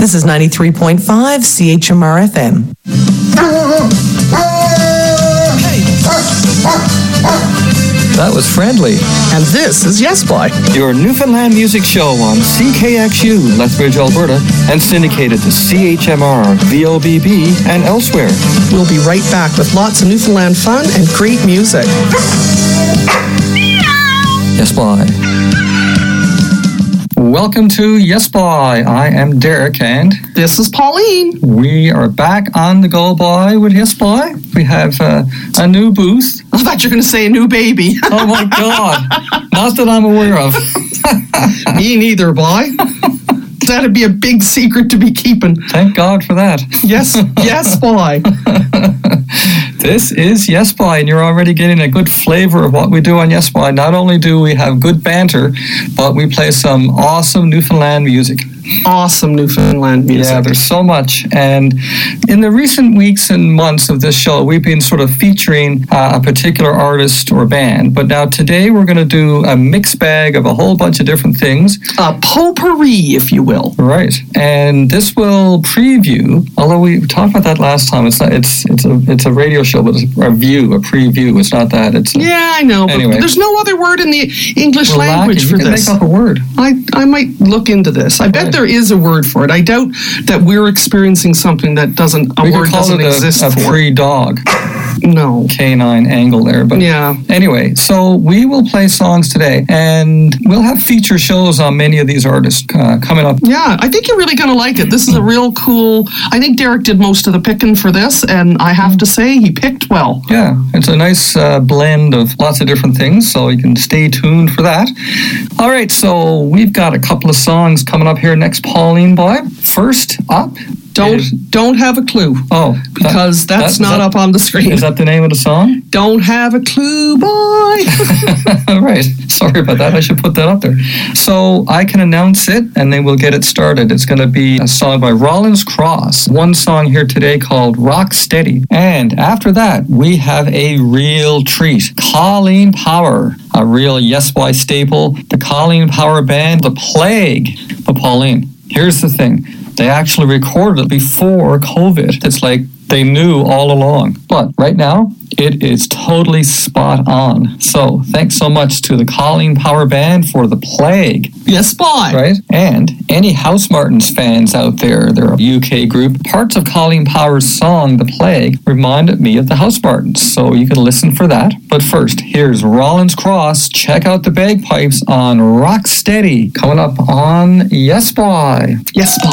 This is 93.5 CHMR FM. That was Friendly. And this is Yes Boy. Your Newfoundland music show on CKXU, Lethbridge, Alberta, and syndicated to CHMR, VOBB, and elsewhere. We'll be right back with lots of Newfoundland fun and great music. Yes Boy. Welcome to Yes Boy. I am Derek and this is Pauline. We are back on the go, boy, with Yes Boy. We have a new booth. I thought you were going to say a new baby. Oh my God. Not that I'm aware of. Me neither, boy. That'd be a big secret to be keeping. Thank God for that. Yes, yes, boy. This is Yes Boy, and you're already getting a good flavor of what we do on Yes Boy. Not only do we have good banter, but we play some awesome Newfoundland music. Awesome Newfoundland music. Yeah, there's so much. And in the recent weeks and months of this show, we've been sort of featuring a particular artist or band. But now today we're going to do a mixed bag of a whole bunch of different things. A potpourri, if you will. Right. And this will preview, although we talked about that last time, it's a radio show, but it's a preview. It's not that. Yeah, I know. Anyway. But there's no other word in the English language for this. You can make up a word. I might look into this. I bet there is a word for it. I doubt that we're experiencing something that doesn't exist a for. pre-dog. No. Canine angle there. But yeah. Anyway, so we will play songs today, and we'll have feature shows on many of these artists coming up. Yeah, I think you're really going to like it. This is a real cool... I think Derek did most of the picking for this, and I have to say, he picked well. Yeah, it's a nice blend of lots of different things, so you can stay tuned for that. All right, so we've got a couple of songs coming up here next, Pauline boy. First up... Don't have a clue. Oh. Because that's not up on the screen. Is that the name of the song? Don't have a clue, boy. All right. Sorry about that. I should put that up there. So I can announce it and then we'll get it started. It's going to be a song by Rollins Cross. One song here today called Rock Steady. And after that, we have a real treat. Colleen Power, a real Yes Boy staple. The Colleen Power Band, The Plague. But Pauline, here's the thing. They actually recorded it before COVID. It's like they knew all along. But right now, it is totally spot on. So thanks so much to the Colleen Power Band for The Plague. Yes, boy. Right? And any Housemartins fans out there, they're a UK group. Parts of Colleen Power's song, The Plague, reminded me of the Housemartins. So you can listen for that. But first, here's Rollins Cross. Check out the bagpipes on Rock Steady. Coming up on Yes Boy. Yes Boy.